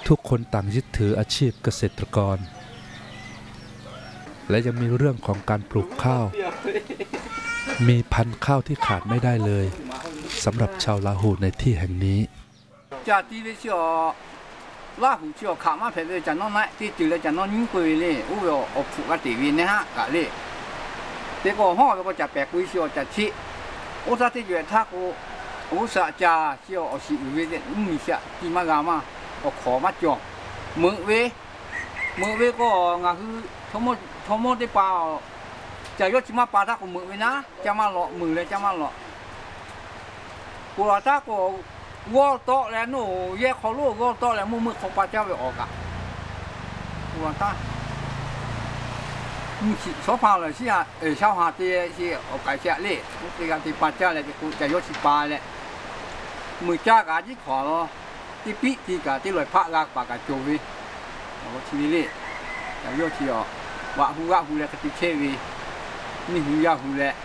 ทุกคนต่างยึดถืออาชีพเกษตรกรและยังมีเรื่องของการปลูกข้าวมีพันธุ์ข้าวที่ขาดไม่ได้เลยสำหรับชาวลาหูในที่แห่งนี้ลาหูเชียวขามาเผยจะน้องไหนที่จุดเลยจะน้องยิ่งกุยเลยอู้ยออกผูกกติวินนะฮะกะเลยแต่ก็ห่อแล้วก็จะแปลกุยเชียวจะชี้อุตส่าห์ที่อยู่ท่ากูอุตส่าห์จะเชียวเอาสีวิเดมีเสียที่มากามาเอาขอมาจ่อมือเวก็งาคือทั้งหมดได้เปล่าจะยกชิมาปลาท่ากูมือเวนะจะมาหล่อมือเลยจะมาหล่อกูรอท่ากูว่าโตแล้วหนูแยกเขาลูกว่าโตแล้วมือของป้าเจ้าไปออกอะว่าตามึงชอบพาเลยสิฮะชาวหาตีสิเอาไก่เสียเล่ที่การที่ป้าเจ้าเลยจะยกชิปลาเลยมือจ้ากาที่ขอที่ปีที่กาที่ลอยพระลากปากกาโจวีเอาชีวิตเล่จะยกชีอ๋อว่าหูเลยก็ติเชวีนี่หูยาหูเลย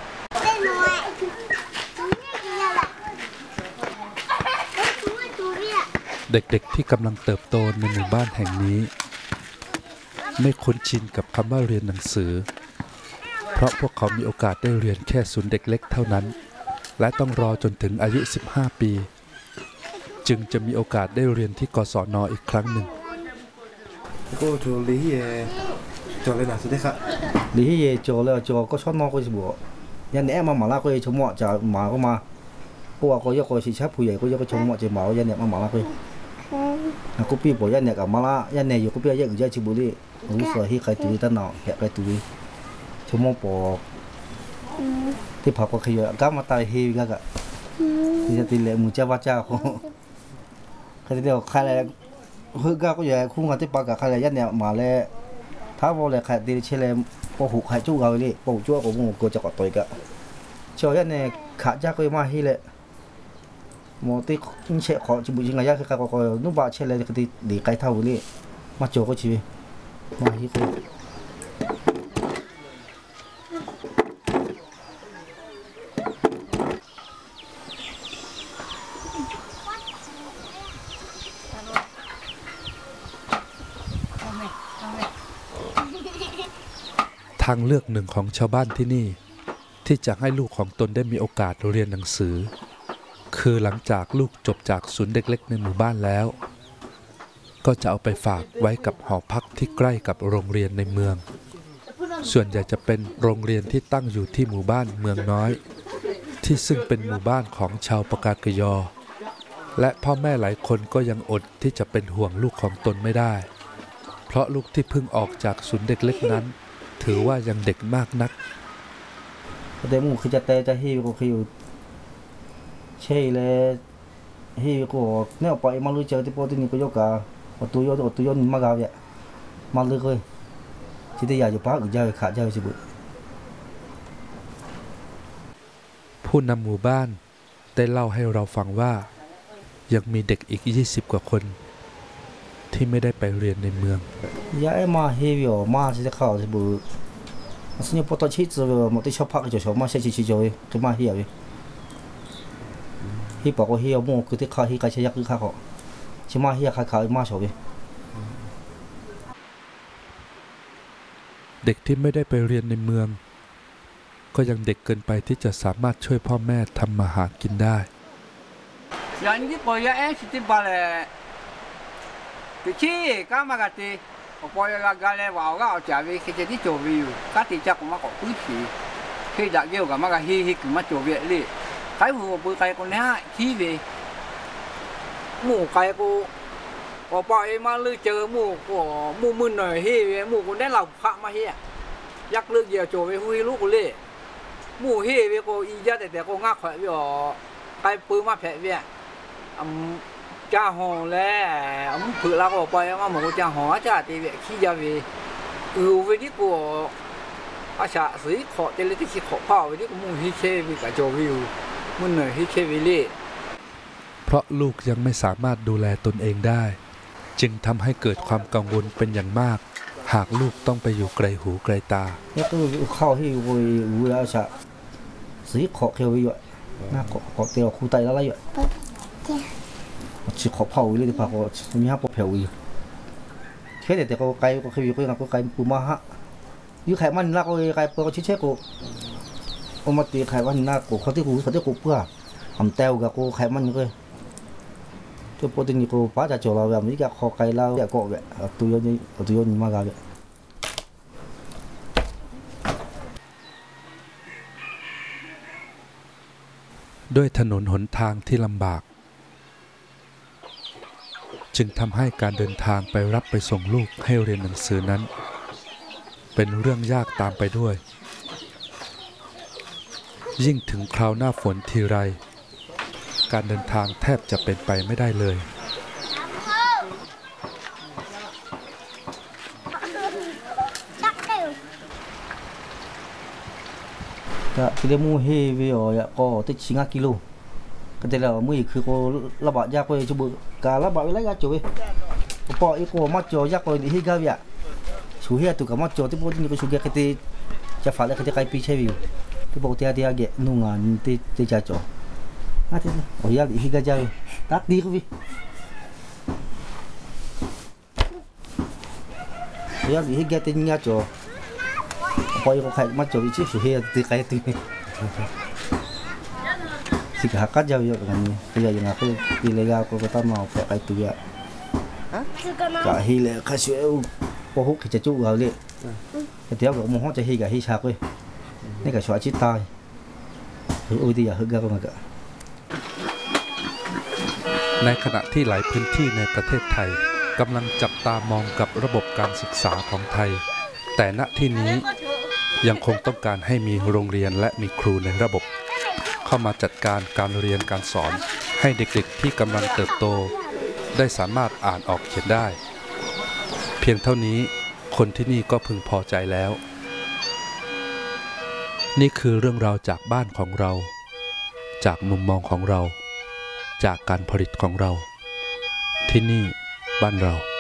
เด็กๆที่กำลังเติบโตในหมู่บ้านแห่งนี้ไม่คุ้นชินกับคำว่าเรียนหนังสือเพราะพวกเขามีโอกาสได้เรียนแค่ศูนย์เด็กเล็กเท่านั้นและต้องรอจนถึงอายุ15 ปีจึงจะมีโอกาสได้เรียนที่กศน.อีกครั้งหนึ่งก็จูลีเย่จอเลยนะสุดที่ค่ะลีเย่จอแล้วจอก็ชอบนอกก็จะบอกยันแอมาลาก็ชมว่าจะมาก็มาพวกก็ยกก็สิชับผู้ใหญ่ก็ยกก็ชมว่าจะมายันเนี่ยมาลาก็กูปีบอกยันเนี่ยกับมาละยันเนี่ยอยู่กูปียันอยู่ยันชิบุรีรู้สึกที่ใครตีตั้งหนอแกใครตีชั่วโมงปอกที่ผักก็ขยันก้ามาตายเฮก็กะที่จะตีเลยมุจ้าว่าเจ้าใครที่เดียวใครอะไรคือก้าก็อย่างคู่กันที่ปากกับใครยันเนี่ยมาแล้วถ้าว่าเลยใครตีเชลล์ปหุกใครจู้เขาเลยปหุกจู้ก็มึงก็จะกอดตัวอีกอะเช้ายันเนี่ยขาจ้าก็มาที่เลยหมอที่เช็คขอจิบุจิงายาคือการก็นุ่มบาเช็คเลยก็ที่ดีไกลเท่าเลยมาโจก็ชีมาที่คือทางเลือกหนึ่งของชาวบ้านที่นี่ที่จะให้ลูกของตนได้มีโอกาสเรียนหนังสือคือหลังจากลูกจบจากศูนย์เด็กเล็กในหมู่บ้านแล้วก็จะเอาไปฝากไว้กับหอพักที่ใกล้กับโรงเรียนในเมืองส่วนใหญ่จะเป็นโรงเรียนที่ตั้งอยู่ที่หมู่บ้านเมืองน้อยที่ซึ่งเป็นหมู่บ้านของชาวปากากยอและพ่อแม่หลายคนก็ยังอดที่จะเป็นห่วงลูกของตนไม่ได้เพราะลูกที่เพิ่งออกจากศูนย์เด็กเล็กนั้นถือว่ายังเด็กมากนักแต่หมู่คือจะเตะจะหิวก็คือใช่เลยที่ก็เนี่ยไปมาลุยเจอที่พอที่นี่ก็ยกกาตัวยนมากาวเนี่ยมาเลยเลยที่ได้อยากจะพักใจขาดใจสิบุผู้นำหมู่บ้านได้เล่าให้เราฟังว่ายังมีเด็กอีก20 กว่าคนที่ไม่ได้ไปเรียนในเมืองยายมาเฮียวมาที่จะเข้าสิบุสิ่งพอตอนชิดจะหมดที่ชอบพักจะชอบมาใช้ชีวิตเลยก็มาเฮียวที่บอกว่าเฮียโม่คือที่เขาที่ใครใช้ยักษ์คือเขาใช่ไหมเฮียเขามาชอบเลยเด็กที่ไม่ได้ไปเรียนในเมืองก็ยังเด็กเกินไปที่จะสามารถช่วยพ่อแม่ทำมาหากินได้อย่างนี้ปอยเอสติบาเลติชีก้ามากติปอยกาเลว่าก็เอาจ่าวิคิดที่โจวิวก็ติจักมาก็คุ้นชีคือจากเกี่ยวกับมากฮิฮิกมาโจวิลี่ใครหัวปืนใครคนนี้ขี้เวหมู่ใครกูพอปอยมาลือเจอหมู่มึนหน่อยเฮ้ยหมู่คนได้เหล่าพระมาเฮียยักเลือกเดียวโจไปหุยลูกกูเล่หมู่เฮ้ยกูอีจ้าแต่กูงักแขวะพี่อ๋อใครปืนมาแผลเวียจ้าหอแล้วผืนเราก็ปอยมาหมู่จ้าหอจ้าตีเวียขี้ยาเวเวที่กูอาชาสีขอเจริญที่ขี้ขอพ่อเวที่กูหมู่ฮิเชวิกับโจวิวมันเหนื่อยฮิเชวิลี่เพราะลูกยังไม่สามารถดูแลตนเองได้จึงทำให้เกิดความกังวลเป็นอย่างมากหากลูกต้องไปอยู่ไกลหูไกลตาเนี่ยก็เข้าที่วิวอาชาสีขอเขียวอยู่น่าขอเตียวคู่ไตแล้วอะไรอยู่ชีขอพ่อวิลี่ที่พาก็มีห้าปอเผาอยู่ thế để có cái có khi có cái bù ma ha như khai man là có cái có chi chết có một tí khai man là cóเขาที่กูเพื่อทำเต้ากับกูkhai man cái cho bố tình cô phá ra chỗ là làm mấy cái khó cái lao cái cọ vậy tụi yo mà gà vậy ด้วยถนนหนทางที่ลำบากจึงทำให้การเดินทางไปรับไปส่งลูกให้เรียนหนังสือนั้นเป็นเรื่องยากตามไปด้วยยิ่งถึงคราวหน้าฝนทีไรการเดินทางแทบจะเป็นไปไม่ได้เลย Dạ, cái đấy mua hê về rồi có tới 9 kg. Cái đây là muaคือก็ระบาดยากไปจุบการะบาดไว้แล้วจุบก็พออีกก็มาจ่อยากไปที่กาเนี่ยชูเฮียตุกมาจ่อที่พวกนี้ก็ชูเฮียที่จะฝากแล้วที่ใครปีเชวิวที่บอกที่อาเกะนุ่งงานที่จะจ่อน่าที่โอ้ยที่กาจ่อยตักดีก็วิโอ้ยที่กาที่เนี่ยจ่อพออีกก็ใครมาจ่ออีกชูเฮียที่ใครที่si kakak jauh ya dengan dia yang aku ilegal aku kata mau pakai itu ya cả hi lệ khai sữa po hút thì chú gạo lệ cái tiếng của mông hót cho hi cả hi sạc ơiนี่cả xóa chít tai ôi thì giờ hơi gạo mà cả ในขณะที่หลายพื้นที่ในประเทศไทยกำลังจับตามองกับระบบการศึกษาของไทยแต่ณที่นี้ยังคงต้องการให้มีโรงเรียนและมีครูในระบบเข้ามาจัดการการเรียนการสอนให้เด็กๆที่กำลังเติบโตได้สามารถอ่านออกเขียนได้เพียงเท่านี้คนที่นี่ก็พึงพอใจแล้วนี่คือเรื่องราวจากบ้านของเราจากมุมมองของเราจากการผลิตของเราที่นี่บ้านเรา